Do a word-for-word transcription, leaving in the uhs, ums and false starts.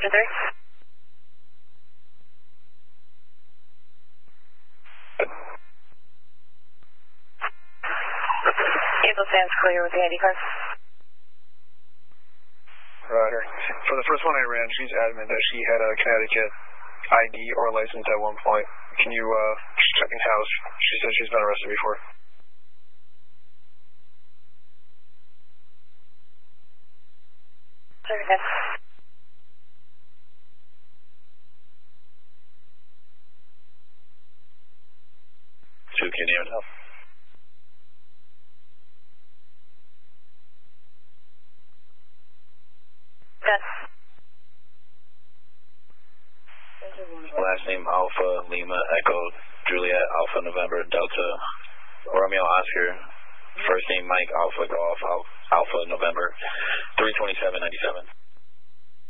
Engine three. Vehicle stands clear with the I D card. Roger. For the first one I ran, she's adamant that she had a Connecticut I D or license at one point. Can you uh, check in house? She said she's been arrested before. Okay. Two, can you help? Yes. Last name Alpha Lima Echo Juliet Alpha November Delta Romeo Oscar. First name Mike Alpha Golf Alpha November three twenty-seven ninety-seven.